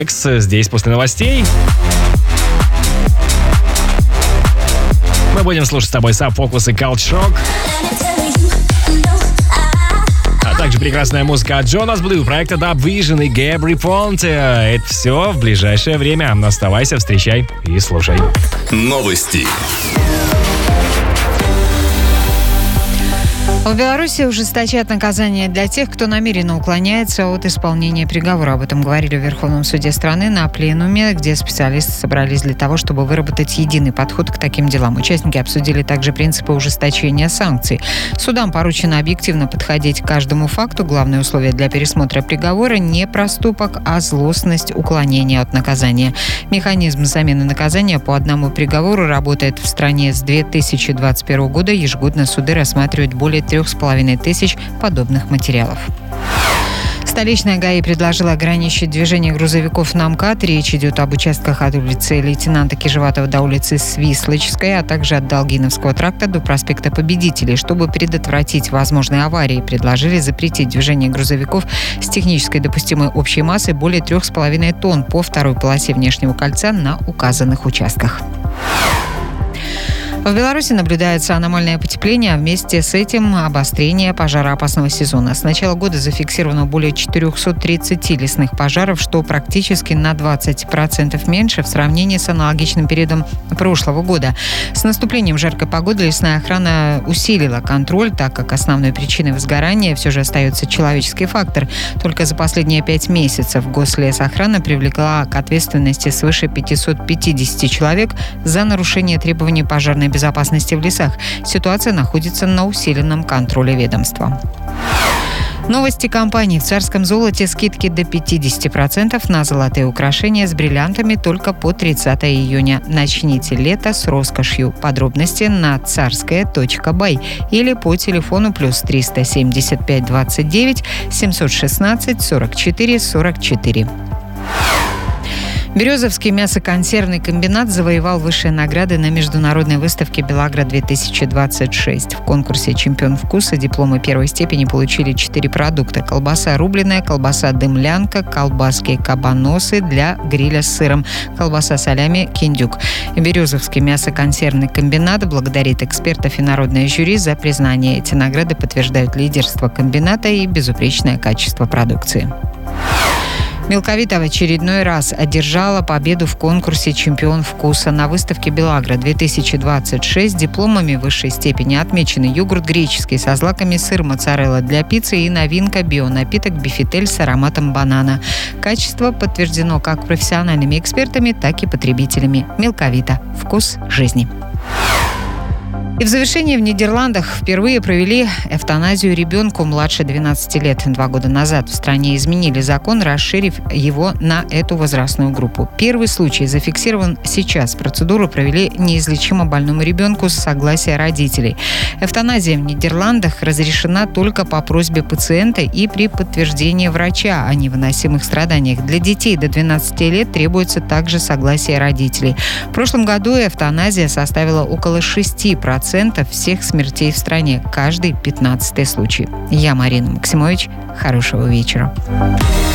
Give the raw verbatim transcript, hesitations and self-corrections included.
Здесь после новостей. Мы будем слушать с тобой Sub Focus и Cult Shock. А также прекрасная музыка от Jonas Blue, проекта Dub Vision и Gabry Ponte. Это все в ближайшее время. Оставайся, встречай и слушай. Новости. В Беларуси ужесточат наказание для тех, кто намеренно уклоняется от исполнения приговора. Об этом говорили в Верховном суде страны на пленуме, где специалисты собрались для того, чтобы выработать единый подход к таким делам. Участники обсудили также принципы ужесточения санкций. Судам поручено объективно подходить к каждому факту. Главное условие для пересмотра приговора – не проступок, а злостность уклонения от наказания. Механизм замены наказания по одному приговору работает в стране с две тысячи двадцать первого года. Ежегодно суды рассматривают более трех с половиной тысяч подобных материалов. Столичная ГАИ предложила ограничить движение грузовиков на МКАД. Речь идет об участках от улицы лейтенанта Кижеватова до улицы Свислочской, а также от Долгиновского тракта до проспекта Победителей. Чтобы предотвратить возможные аварии, предложили запретить движение грузовиков с технической допустимой общей массой более трех с половиной тонн по второй полосе внешнего кольца на указанных участках. В Беларуси наблюдается аномальное потепление, а вместе с этим обострение пожароопасного сезона. С начала года зафиксировано более четыреста тридцать лесных пожаров, что практически на двадцать процентов меньше в сравнении с аналогичным периодом прошлого года. С наступлением жаркой погоды лесная охрана усилила контроль, так как основной причиной возгорания все же остается человеческий фактор. Только за последние пять месяцев гослесохрана привлекла к ответственности свыше пятьсот пятьдесят человек за нарушение требований пожарной безопасности в лесах. Ситуация находится на усиленном контроле ведомства. Новости компании. В царском золоте скидки до пятьдесят процентов на золотые украшения с бриллиантами только по тридцатого июня. Начните лето с роскошью. Подробности на царская точка бай или по телефону плюс триста семьдесят пять двадцать девять семьсот шестнадцать сорок четыре сорок четыре. Березовский мясоконсервный комбинат завоевал высшие награды на международной выставке «Белагра-две тысячи двадцать шесть». В конкурсе «Чемпион вкуса» дипломы первой степени получили четыре продукта. Колбаса рубленая, колбаса дымлянка, колбаски кабаносы для гриля с сыром, колбаса солями киндюк. Березовский мясоконсервный комбинат благодарит экспертов и народное жюри за признание. Эти награды подтверждают лидерство комбината и безупречное качество продукции. Мелковита в очередной раз одержала победу в конкурсе «Чемпион вкуса». На выставке «Белагра-две тысячи двадцать шесть» дипломами высшей степени отмечены йогурт греческий со злаками, сыр моцарелла для пиццы и новинка бионапиток «Бифитель» с ароматом банана. Качество подтверждено как профессиональными экспертами, так и потребителями. Мелковита. Вкус жизни. И в завершении в Нидерландах впервые провели эвтаназию ребенку младше двенадцати лет. Два года назад в стране изменили закон, расширив его на эту возрастную группу. Первый случай зафиксирован сейчас. Процедуру провели неизлечимо больному ребенку с согласия родителей. Эвтаназия в Нидерландах разрешена только по просьбе пациента и при подтверждении врача о невыносимых страданиях. Для детей до двенадцати лет требуется также согласие родителей. В прошлом году эвтаназия составила около шести процентов всех смертей в стране, каждый пятнадцатый случай. Я Марина Максимович. Хорошего вечера.